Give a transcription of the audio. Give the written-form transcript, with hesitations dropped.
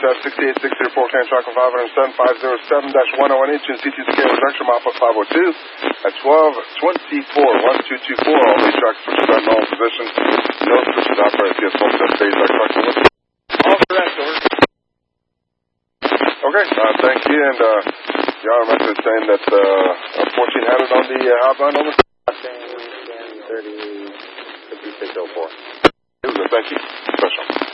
6860 report claim track 507-507-1018 CTCK reduction mapa 502 at 1224 1224. All lead tracks switches at normal position. No switches operate CS 17 phase like truck. All correct, over. Okay, thank you, and y'all message saying that 14 had it on the outbound over. 10, 30, 5604. Thank you. Special.